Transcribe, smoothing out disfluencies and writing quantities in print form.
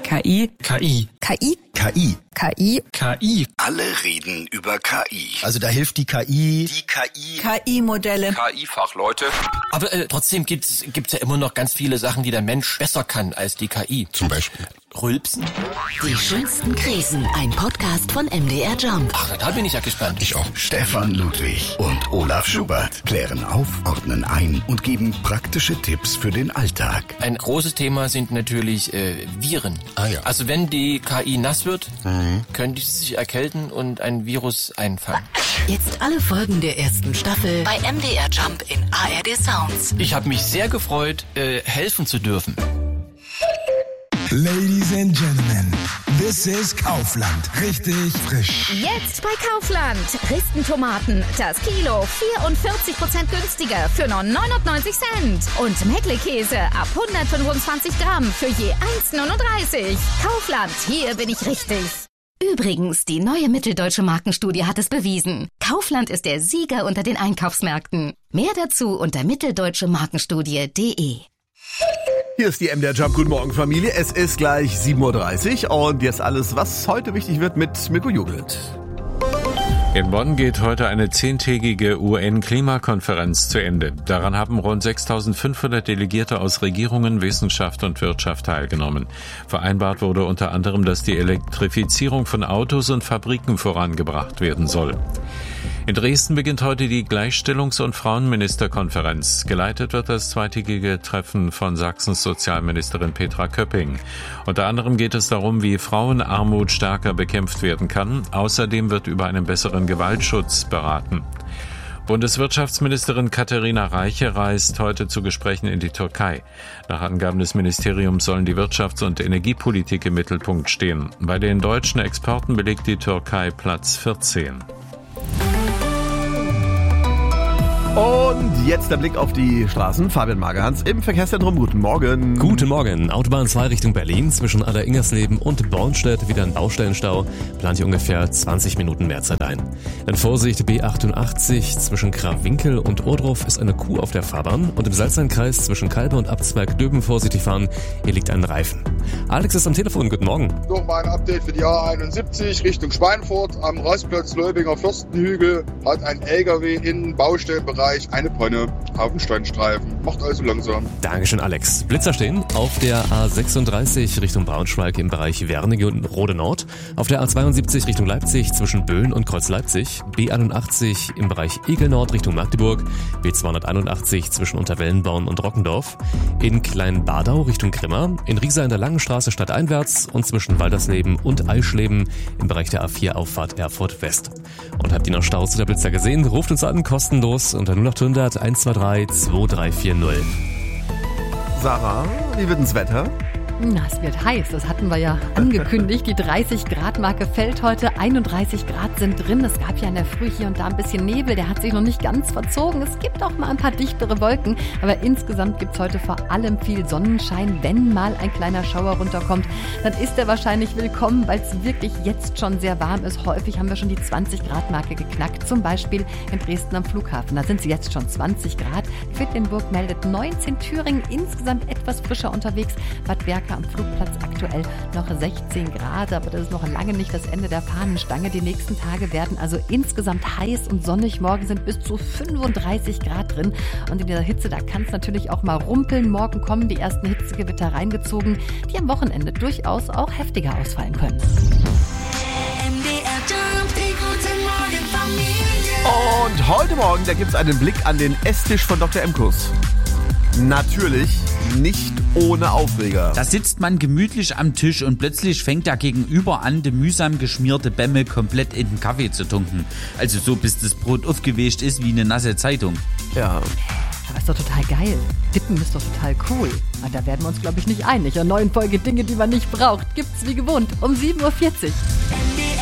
KI. KI. KI. KI. KI. KI. Alle reden über KI. Also da hilft die KI. Die KI. KI-Modelle. KI-Fachleute. Aber trotzdem gibt's ja immer noch ganz viele Sachen, die der Mensch besser kann als die KI. Zum Beispiel Rülpsen. Die schönsten Krisen. Ein Podcast von MDR Jump. Ach, da bin ich ja gespannt. Ich auch. Stefan Ludwig und Olaf Schubert klären auf, ordnen ein und geben praktische Tipps für den Alltag. Ein großes Thema sind natürlich Viren. Ah ja. Also wenn die KI nass wird, könnte sie sich erkälten und ein Virus einfangen. Jetzt alle Folgen der ersten Staffel bei MDR Jump in ARD Sounds. Ich habe mich sehr gefreut, helfen zu dürfen. Ladies and Gentlemen, this is Kaufland. Richtig frisch. Jetzt bei Kaufland. Dresden-Tomaten. Das Kilo 44% günstiger für nur 99 Cent. Und Meckle-Käse ab 125 Gramm für je 1,39. Kaufland, hier bin ich richtig. Übrigens, die neue Mitteldeutsche Markenstudie hat es bewiesen. Kaufland ist der Sieger unter den Einkaufsmärkten. Mehr dazu unter mitteldeutschemarkenstudie.de. Hier ist die MDR Jump. Guten Morgen, Familie. Es ist gleich 7.30 Uhr und jetzt alles, was heute wichtig wird mit Mirko Jugelt. In Bonn geht heute eine 10-tägige UN-Klimakonferenz zu Ende. Daran haben rund 6.500 Delegierte aus Regierungen, Wissenschaft und Wirtschaft teilgenommen. Vereinbart wurde unter anderem, dass die Elektrifizierung von Autos und Fabriken vorangebracht werden soll. In Dresden beginnt heute die Gleichstellungs- und Frauenministerkonferenz. Geleitet wird das zweitägige Treffen von Sachsens Sozialministerin Petra Köpping. Unter anderem geht es darum, wie Frauenarmut stärker bekämpft werden kann. Außerdem wird über einen besseren Gewaltschutz beraten. Bundeswirtschaftsministerin Katharina Reiche reist heute zu Gesprächen in die Türkei. Nach Angaben des Ministeriums sollen die Wirtschafts- und Energiepolitik im Mittelpunkt stehen. Bei den deutschen Exporten belegt die Türkei Platz 14. Und jetzt der Blick auf die Straßen. Fabian Magerhans im Verkehrszentrum. Guten Morgen. Guten Morgen. Autobahn 2 Richtung Berlin zwischen Aller-Ingersleben und Bornstedt wieder ein Baustellenstau. Plant hier ungefähr 20 Minuten mehr Zeit ein. Dann Vorsicht, B88 zwischen Krawinkel und Ohrdruf ist eine Kuh auf der Fahrbahn. Und im Salzlandkreis zwischen Kalbe und Abzweig Döben vorsichtig fahren. Hier liegt ein Reifen. Alex ist am Telefon. Guten Morgen. Nochmal ein Update für die A71 Richtung Schweinfurt. Am Rastplatz Leubinger Fürstenhügel hat ein LKW in Baustellenbereich eine Panne auf dem Standstreifen. Macht also langsam. Dankeschön, Alex. Blitzer stehen auf der A36 Richtung Braunschweig im Bereich Wernigen und Rode Nord. Auf der A72 Richtung Leipzig zwischen Böhlen und Kreuz Leipzig. B81 im Bereich Egel Nord Richtung Magdeburg. B281 zwischen Unterwellenborn und Rockendorf. In Kleinbadau Richtung Grimma. In Riesa in der Langenstraße stadteinwärts und zwischen Waldersleben und Eischleben im Bereich der A4 Auffahrt Erfurt West. Und habt ihr noch Staus oder Blitzer gesehen? Ruft uns an, kostenlos unter 0800 123 2340. Sarah, wie wird das Wetter? Na, es wird heiß, das hatten wir ja angekündigt. Die 30-Grad-Marke fällt heute, 31 Grad sind drin. Es gab ja in der Früh hier und da ein bisschen Nebel, der hat sich noch nicht ganz verzogen. Es gibt auch mal ein paar dichtere Wolken, aber insgesamt gibt es heute vor allem viel Sonnenschein. Wenn mal ein kleiner Schauer runterkommt, dann ist er wahrscheinlich willkommen, weil es wirklich jetzt schon sehr warm ist. Häufig haben wir schon die 20-Grad-Marke geknackt, zum Beispiel in Dresden am Flughafen. Da sind es jetzt schon 20 Grad. Quedlinburg meldet 19, Thüringen insgesamt etwas frischer unterwegs. Bad Berka am Flugplatz aktuell noch 16 Grad, aber das ist noch lange nicht das Ende der Fahnenstange. Die nächsten Tage werden also insgesamt heiß und sonnig. Morgen sind bis zu 35 Grad drin und in dieser Hitze, da kann es natürlich auch mal rumpeln. Morgen kommen die ersten Hitzegewitter reingezogen, die am Wochenende durchaus auch heftiger ausfallen können. Und heute Morgen, da gibt es einen Blick an den Esstisch von Dr. Emkus. Natürlich nicht ohne Aufreger. Da sitzt man gemütlich am Tisch und plötzlich fängt da gegenüber an, die mühsam geschmierte Bämme komplett in den Kaffee zu tunken. Also so, bis das Brot aufgewischt ist wie eine nasse Zeitung. Ja. Aber ist doch total geil. Dippen ist doch total cool. Aber da werden wir uns, glaube ich, nicht einig. Eine neue Folge Dinge, die man nicht braucht, gibt's wie gewohnt um 7.40 Uhr.